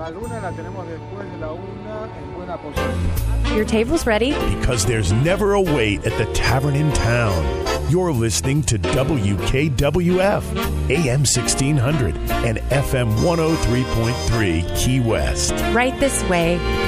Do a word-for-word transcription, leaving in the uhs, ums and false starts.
La luna la tenemos después de la una en buena posición. Your table's ready. Because there's never a wait at the tavern in town. You're listening to W K W F, A M sixteen hundred and F M one oh three point three Key West. Right this way.